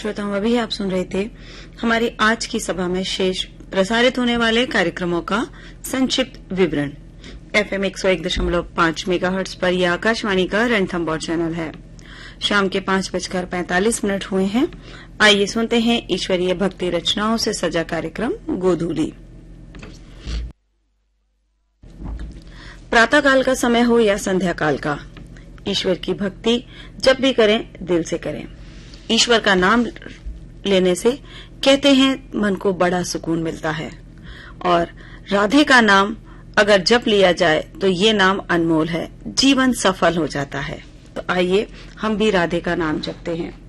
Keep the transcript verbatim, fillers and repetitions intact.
श्रोताओं, अभी आप सुन रहे थे हमारी आज की सभा में शेष प्रसारित होने वाले कार्यक्रमों का संक्षिप्त विवरण। एफएम एक सौ एक दशमलव पांच मेगाहर्ट्ज पर यह आकाशवाणी का रणथंबोर चैनल है। शाम के पांच बजकर पैंतालीस मिनट हुए हैं। आइए सुनते हैं ईश्वरीय भक्ति रचनाओं से सजा कार्यक्रम गोधूली। प्रातःकाल का समय हो या संध्या काल का, ईश्वर की भक्ति जब भी करें दिल से करें। ईश्वर का नाम लेने से कहते हैं मन को बड़ा सुकून मिलता है, और राधे का नाम अगर जप लिया जाए तो ये नाम अनमोल है, जीवन सफल हो जाता है। तो आइए हम भी राधे का नाम जपते हैं।